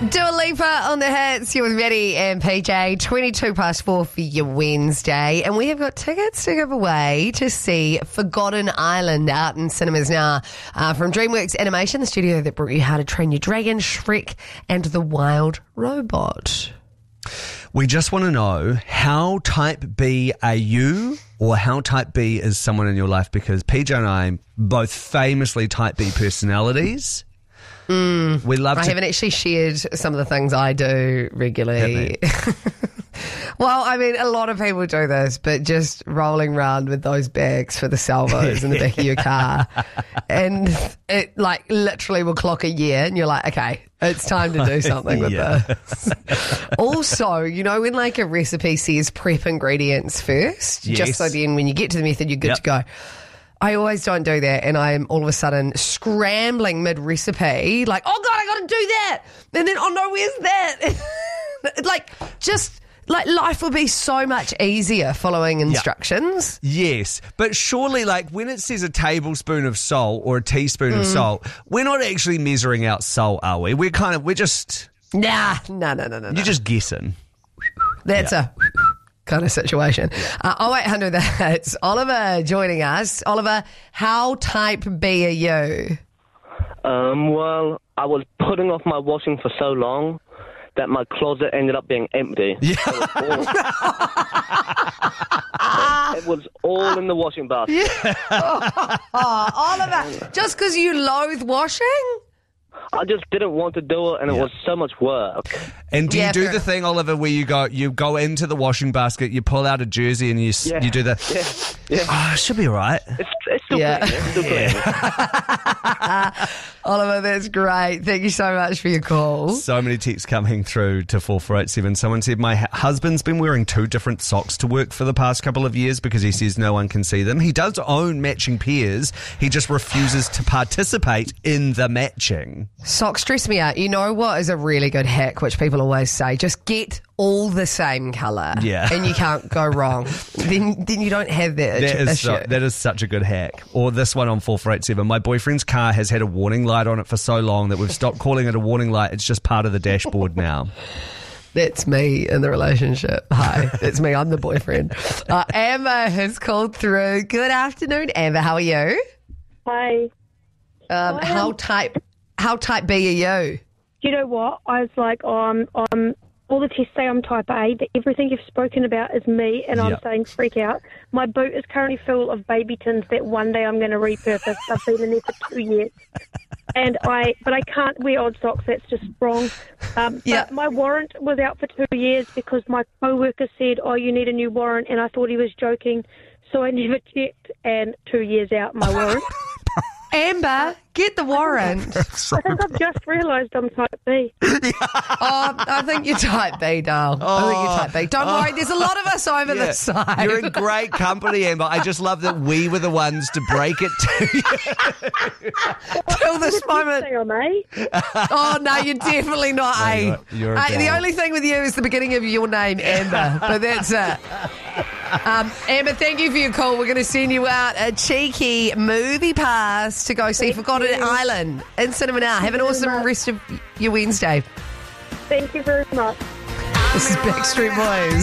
Dua Lipa on the hits. You're with Maddie and PJ. 4:22 for your Wednesday. And we have got tickets to give away to see Forgotten Island out in cinemas now. From DreamWorks Animation, the studio that brought you How to Train Your Dragon, Shrek, and The Wild Robot. We just want to know, how type B are you, or how type B is someone in your life? Because PJ and I both famously type B personalities. We love I haven't actually shared some of the things I do regularly. Well, I mean, a lot of people do this, but just rolling around with those bags for the salvos in the back of your car. And it like literally will clock a year and you're like, okay, it's time to do something with this. Also, you know, when like a recipe says prep ingredients first, just so then when you get to the method, you're good to go. I always don't do that, and I'm all of a sudden scrambling mid-recipe, like, oh, God, I got to do that. And then, oh, no, where's that? Life would be so much easier following instructions. Yes, but surely, like, when it says a tablespoon of salt or a teaspoon of salt, we're not actually measuring out salt, are we? We're just... No. You're just guessing. That's a... kind of situation. 0800, that's Oliver joining us. Oliver, how type B are you? Well, I was putting off my washing for so long that my closet ended up being empty. Yeah. It was all in the washing basket. Yeah. Oliver, just because you loathe washing? I just didn't want to do it, and it was so much work. And do you do the thing, Oliver, where you go into the washing basket, you pull out a jersey, and you do the... Yeah. Oh, it should be all right. It's still clean. It's still clean. Oliver, that's great. Thank you so much for your call. So many texts coming through to 4487. Someone said, my husband's been wearing 2 different socks to work for the past couple of years because he says no one can see them. He does own matching pairs. He just refuses to participate in the matching. Socks stress me out. You know what is a really good hack, which people always say? Just get all the same colour. Yeah. And you can't go wrong. Then you don't have that issue. That is such a good hack. Or this one on 4487. My boyfriend's car has had a warning light on it for so long that we've stopped calling it a warning light. It's just part of the dashboard now. That's me in the relationship. Hi, that's me. I'm the boyfriend. Amber has called through. Good afternoon, Amber. How are you? Hi. How type B are you? You know what? I was like, all the tests say I'm type A, but everything you've spoken about is me, and I'm saying freak out. My boot is currently full of baby tins that one day I'm going to repurpose. I've been in there for 2 years. But I can't wear odd socks. That's just wrong. But my warrant was out for 2 years because my co-worker said, oh, you need a new warrant, and I thought he was joking. So I never checked, and 2 years out, my warrant. Amber, get the warrant. I think I've just realised I'm type B. I think you're type B, doll. I think you're type B. Don't worry, there's a lot of us over this side. You're in great company, Amber. I just love that we were the ones to break it to you. Till this moment. Say I'm A. Oh, no, you're definitely not A. You're The only thing with you is the beginning of your name, Amber. But that's it. Amber, thank you for your call. We're going to send you out a cheeky movie pass to go see Forgotten Island in cinema now. Have an awesome rest of your Wednesday. Thank you very much. This is Backstreet Boys.